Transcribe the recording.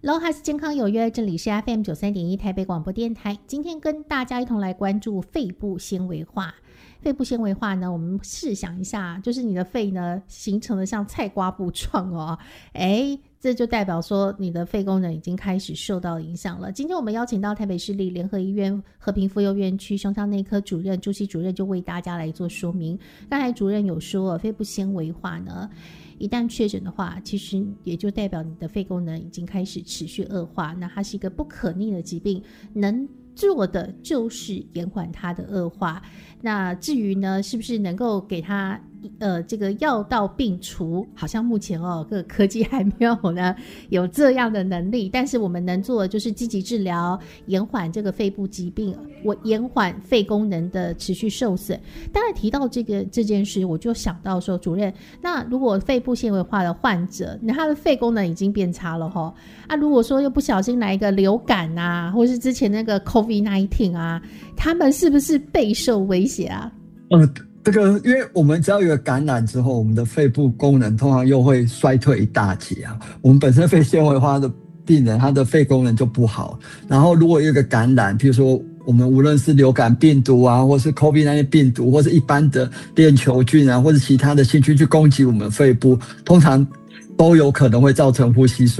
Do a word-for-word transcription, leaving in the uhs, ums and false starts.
Hello， 还是健康有约，这里是 F M 九三点一台北广播电台。今天跟大家一同来关注肺部纤维化。肺部纤维化呢，我们试想一下，就是你的肺呢形成了像菜瓜布状哦，哎，这就代表说你的肺功能已经开始受到影响了。今天我们邀请到台北市立联合医院和平妇幼院区胸腔内科主任朱希主任，就为大家来做说明。刚才主任有说，肺部纤维化呢，一旦确诊的话，其实也就代表你的肺功能已经开始持续恶化，那它是一个不可逆的疾病，能做的就是延缓它的恶化。那至于呢，是不是能够给它呃这个药到病除，好像目前哦各个科技还没有呢有这样的能力，但是我们能做的就是积极治疗，延缓这个肺部疾病，我延缓肺功能的持续受损。当然提到这个这件事，我就想到说，主任，那如果肺部纤维化的患者，那他的肺功能已经变差了齁，啊，如果说又不小心来一个流感啊，或是之前那个 COVID 十九 啊，他们是不是备受威胁啊？ 呃，这个因为我们只要有个感染之后，我们的肺部功能通常又会衰退一大截啊。我们本身肺纤维化的病人，他的肺功能就不好。然后如果有一个感染，比如说我们无论是流感病毒啊，或是 COVID 十九 病毒，或是一般的链球菌啊，或是其他的细菌去攻击我们肺部，通常都有可能会造成呼吸衰